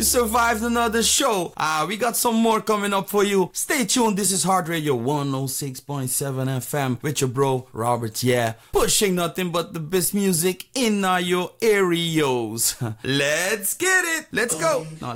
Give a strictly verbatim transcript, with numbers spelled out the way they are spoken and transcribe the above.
You survived another show. Ah, we got some more coming up for you. Stay tuned. This is Heart Radio one oh six point seven F M with your bro Robert. Yeah, pushing nothing but the best music in uh, your areas. Let's get it. Let's go. Now,